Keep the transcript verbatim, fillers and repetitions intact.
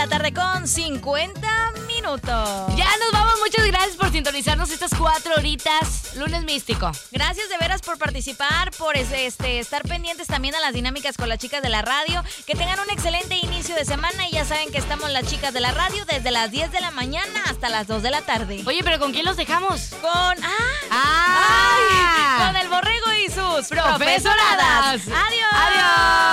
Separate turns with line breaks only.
tarde con cincuenta minutos.
Ya nos vamos, muchas gracias por sintonizarnos estas cuatro horitas. Lunes místico.
Gracias de veras por participar, por este, estar pendientes también a las dinámicas con las chicas de la radio. Que tengan un excelente inicio de semana y ya saben que estamos las chicas de la radio desde las diez de la mañana hasta las dos de la tarde.
Oye, pero ¿con quién los dejamos?
Con... ¡Ah!
¡Ah!
¡Ay! Con el borrego y sus
profesoradas.
Adiós.
Adiós.